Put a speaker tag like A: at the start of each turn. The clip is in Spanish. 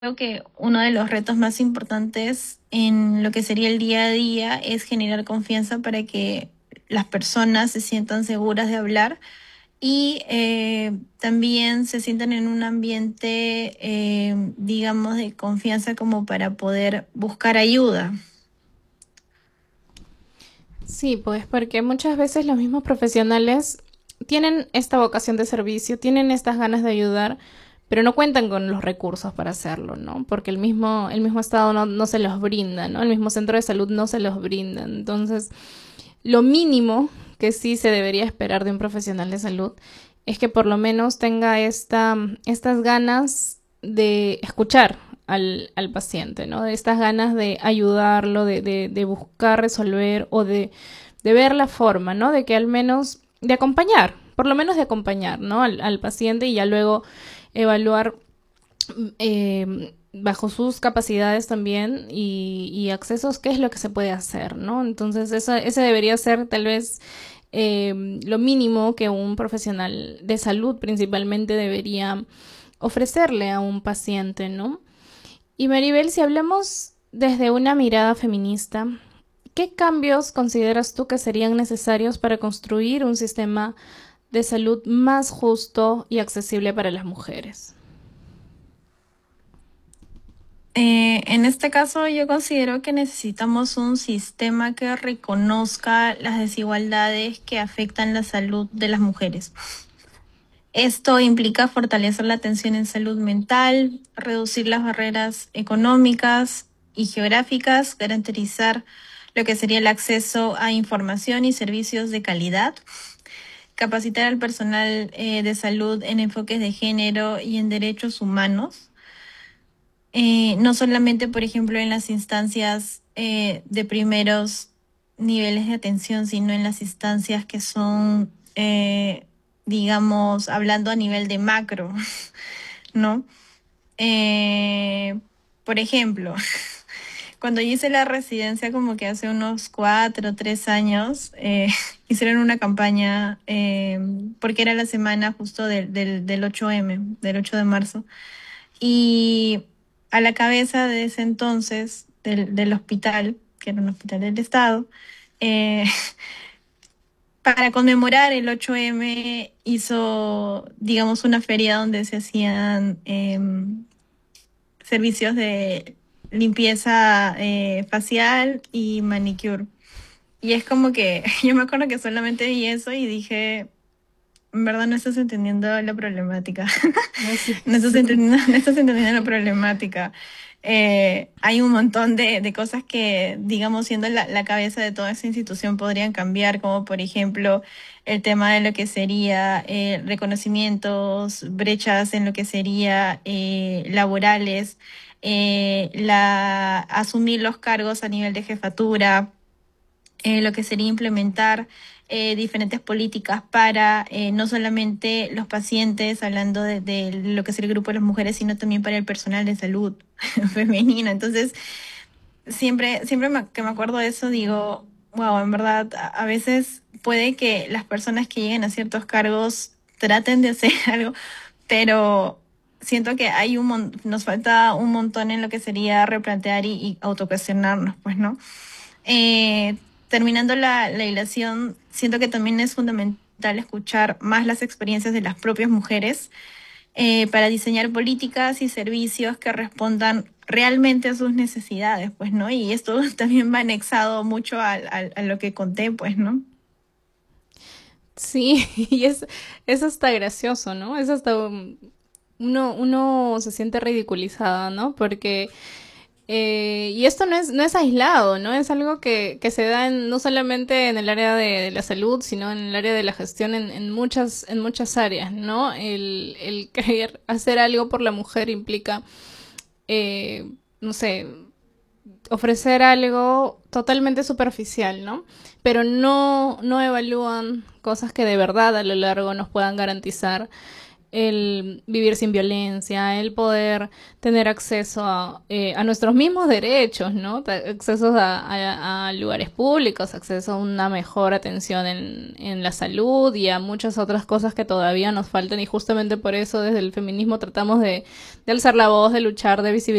A: Creo que uno de los retos más importantes en lo que sería el día a día es generar confianza para que las personas se sientan seguras de hablar y también se sientan en un ambiente, digamos, de confianza como para poder buscar ayuda.
B: Sí, pues porque muchas veces los mismos profesionales tienen esta vocación de servicio, tienen estas ganas de ayudar, pero no cuentan con los recursos para hacerlo, ¿no? Porque el mismo Estado no se los brinda, ¿no? El mismo centro de salud no se los brinda. Entonces, lo mínimo que sí se debería esperar de un profesional de salud es que por lo menos tenga estas ganas de escuchar al paciente, ¿no? De estas ganas de ayudarlo, de buscar resolver o de ver la forma, ¿no? De que al menos, de acompañar, por lo menos de acompañar, ¿no? Al paciente y ya luego evaluar bajo sus capacidades también y accesos, qué es lo que se puede hacer, ¿no? Entonces, ese debería ser tal vez lo mínimo que un profesional de salud principalmente debería ofrecerle a un paciente, ¿no? Y Maribel, si hablamos desde una mirada feminista, ¿qué cambios consideras tú que serían necesarios para construir un sistema de salud más justo y accesible para las mujeres?
A: En este caso, yo considero que necesitamos un sistema que reconozca las desigualdades que afectan la salud de las mujeres. Esto implica fortalecer la atención en salud mental, reducir las barreras económicas y geográficas, garantizar lo que sería el acceso a información y servicios de calidad, capacitar al personal de salud en enfoques de género y en derechos humanos, no solamente, por ejemplo, en las instancias de primeros niveles de atención, sino en las instancias que son, digamos, hablando a nivel de macro, ¿no? Eh, por ejemplo, cuando yo hice la residencia como que hace unos 4 o 3 años, hicieron una campaña porque era la semana justo del 8M, del 8 de marzo. Y a la cabeza de ese entonces del hospital, que era un hospital del Estado, eh, para conmemorar el 8M hizo, digamos, una feria donde se hacían servicios de limpieza facial y manicure. Y es como que yo me acuerdo que solamente vi eso y dije, en verdad no estás entendiendo la problemática.
B: Así
A: No estás
B: es.
A: entendiendo, no estás entendiendo la problemática. Hay un montón de cosas que, digamos, siendo la cabeza de toda esa institución podrían cambiar, como por ejemplo el tema de lo que sería reconocimientos, brechas en lo que sería laborales, asumir los cargos a nivel de jefatura, lo que sería implementar diferentes políticas para no solamente los pacientes, hablando de lo que es el grupo de las mujeres, sino también para el personal de salud femenino. Entonces, que me acuerdo de eso, digo, wow, en verdad, a veces puede que las personas que lleguen a ciertos cargos traten de hacer algo, pero siento que nos falta un montón en lo que sería replantear y autocuestionarnos, pues, ¿no? Eh, Terminando la hilación, siento que también es fundamental escuchar más las experiencias de las propias mujeres para diseñar políticas y servicios que respondan realmente a sus necesidades, pues, ¿no? Y esto también va anexado mucho a lo que conté, pues, ¿no?
B: Sí, y es hasta gracioso, ¿no? Es hasta uno se siente ridiculizada, ¿no? Porque y esto no es aislado, ¿no? Es algo que se da no solamente en el área de la salud, sino en el área de la gestión en muchas áreas, ¿no? El querer hacer algo por la mujer implica, no sé, ofrecer algo totalmente superficial, ¿no? Pero no evalúan cosas que de verdad a lo largo nos puedan garantizar el vivir sin violencia, el poder tener acceso a nuestros mismos derechos, ¿no? Acceso a lugares públicos, acceso a una mejor atención en la salud y a muchas otras cosas que todavía nos faltan y justamente por eso desde el feminismo tratamos de alzar la voz, de luchar, de visibilizar